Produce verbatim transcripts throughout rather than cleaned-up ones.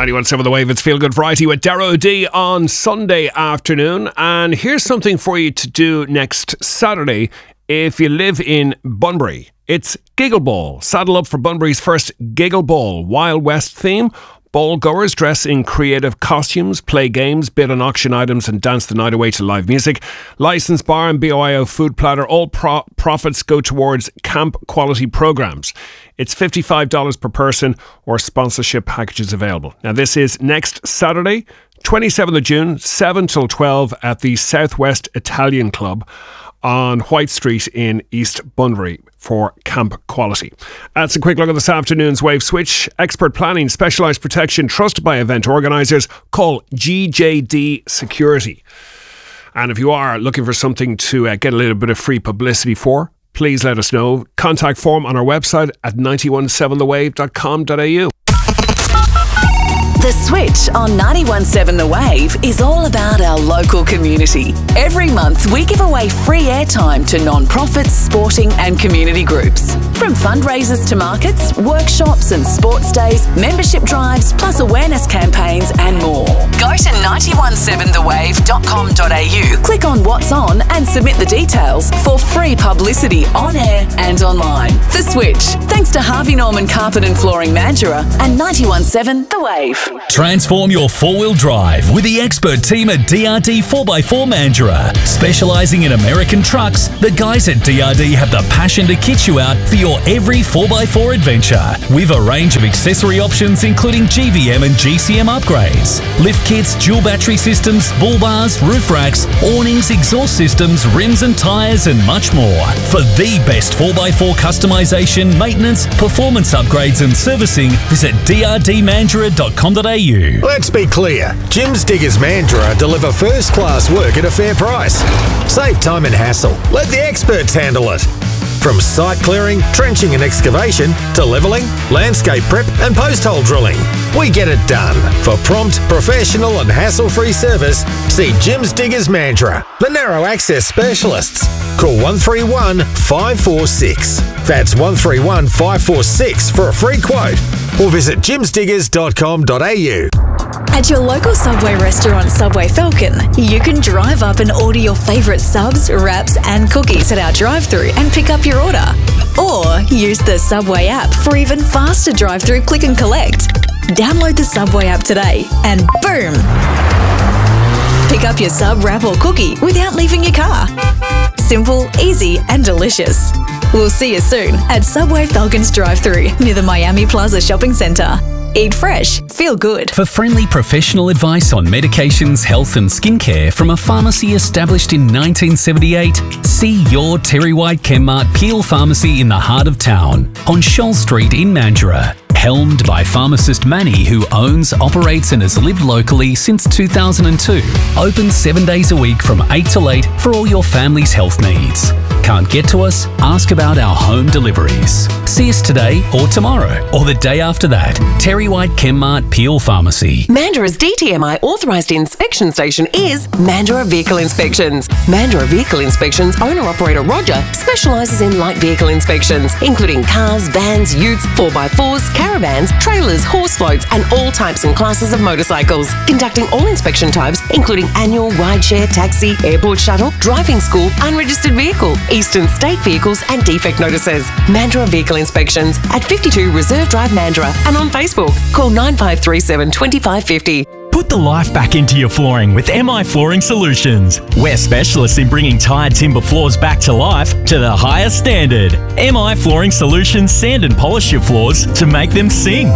ninety-one point seven The Wave. It's Feel Good Variety with Darrow D on Sunday afternoon. And here's something for you to do next Saturday if you live in Bunbury. It's Giggle Ball. Saddle up for Bunbury's first Giggle Ball Wild West theme. Ball goers dress in creative costumes, play games, bid on auction items and dance the night away to live music. Licensed bar and B O I O food platter. All pro- profits go towards camp quality programs. It's fifty-five dollars per person or sponsorship packages available. Now this is next Saturday, twenty-seventh of June, seven till twelve at the Southwest Italian Club on White Street in East Bunbury for camp quality. That's a quick look at this afternoon's Wave Switch. Expert planning, specialised protection, trusted by event organisers. Call G J D Security. And if you are looking for something to uh, get a little bit of free publicity for, please let us know. Contact form on our website at nine one seven the wave dot com dot a u. The Switch on ninety-one point seven The Wave is all about our local community. Every month we give away free airtime to non-profits, sporting and community groups. From fundraisers to markets, workshops and sports days, membership drives, plus awareness campaigns and more. Go to nine one seven the wave dot com dot a u, click on What's On and submit the details for free publicity on air and online. The Switch, thanks to Harvey Norman Carpet and Flooring Mandurah and ninety-one point seven The Wave. Transform your four-wheel drive with the expert team at D R D four by four Mandurah. Specialising in American trucks, the guys at D R D have the passion to kit you out for your every four by four adventure. With a range of accessory options including G V M and G C M upgrades, lift kits, dual battery systems, bull bars, roof racks, awnings, exhaust systems, rims and tyres and much more. For the best four by four customisation, maintenance, performance upgrades and servicing, visit d r d mandurah dot com dot a u. Let's be clear. Jim's Diggers Mandurah deliver first-class work at a fair price. Save time and hassle. Let the experts handle it. From site clearing, trenching and excavation to levelling, landscape prep and post-hole drilling, we get it done. For prompt, professional and hassle-free service, see Jim's Diggers Mandurah, the narrow access specialists. Call one three one, five four six. That's one three one, five four six for a free quote. Or visit jims diggers dot com dot a u. At your local Subway restaurant, Subway Falcon, you can drive up and order your favourite subs, wraps and cookies at our drive-thru and pick up your order. Or use the Subway app for even faster drive-thru click and collect. Download the Subway app today and boom! Pick up your sub, wrap or cookie without leaving your car. Simple, easy and delicious. We'll see you soon at Subway Falcon's drive-thru near the Miami Plaza Shopping Centre. Eat fresh, feel good. For friendly professional advice on medications, health and skincare from a pharmacy established in nineteen seventy-eight, see your Terry White Chemmart Peel Pharmacy in the heart of town on Shoal Street in Mandurah. Helmed by pharmacist Manny, who owns, operates and has lived locally since two thousand two. Open seven days a week from eight till eight for all your family's health needs. Can't get to us? Ask about our home deliveries. See us today or tomorrow or the day after that. Terry White Chemmart Peel Pharmacy. Mandurah's D T M I authorised inspection station is Mandurah Vehicle Inspections. Mandurah Vehicle Inspections owner-operator Roger specialises in light vehicle inspections, including cars, vans, utes, four by fours, caravans, trailers, horse floats and all types and classes of motorcycles. Conducting all inspection types, including annual, rideshare, taxi, airport shuttle, driving school, unregistered vehicle, Eastern State vehicles and defect notices. Mandurah Vehicle Inspections at fifty-two Reserve Drive, Mandurah, and on Facebook. Call nine five three seven, two five five zero. Put the life back into your flooring with M I Flooring Solutions. We're specialists in bringing tired timber floors back to life to the highest standard. M I Flooring Solutions sand and polish your floors to make them sing.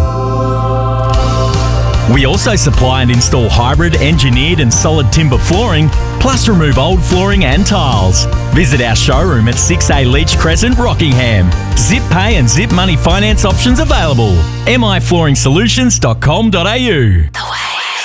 We also supply and install hybrid, engineered and solid timber flooring, plus remove old flooring and tiles. Visit our showroom at six A Leach Crescent, Rockingham. Zip pay and zip money finance options available. m i flooring solutions dot com dot a u.